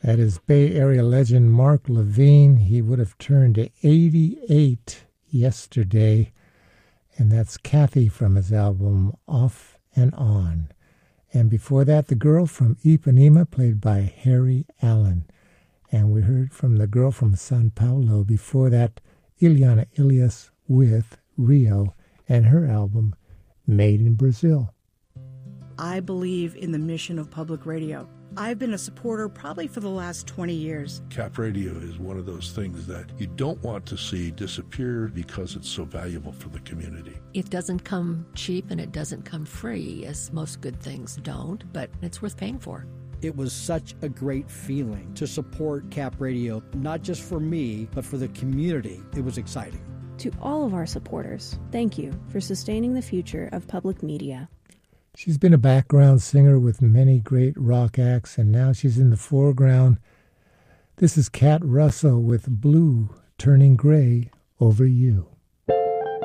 That is Bay Area legend Mark Levine. He would have turned 88 yesterday, and that's Kathy from his album Off and On. And before that, The Girl from Ipanema, played by Harry Allen. And we heard from The Girl from Sao Paulo. Before that, Ileana Ilias with Rio and her album Made in Brazil. I believe in the mission of public radio. I've been a supporter probably for the last 20 years. Cap Radio is one of those things that you don't want to see disappear because it's so valuable for the community. It doesn't come cheap and it doesn't come free, as most good things don't, but it's worth paying for. It was such a great feeling to support Cap Radio, not just for me, but for the community. It was exciting. To all of our supporters, thank you for sustaining the future of public media. She's been a background singer with many great rock acts, and now she's in the foreground. This is Kat Russell with Blue Turning Gray Over You.